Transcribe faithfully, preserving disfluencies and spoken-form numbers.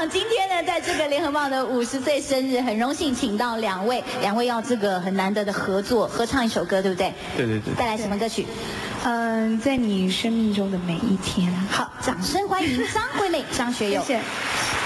棒！今天呢，在这个联合报的五十岁生日，很荣幸请到两位，两位要这个很难得的合作，合唱一首歌，对不对？ 对对对。 带来什么歌曲？ 嗯，在你生命中的每一天。 好，掌声欢迎张惠妹、张学友。 谢谢。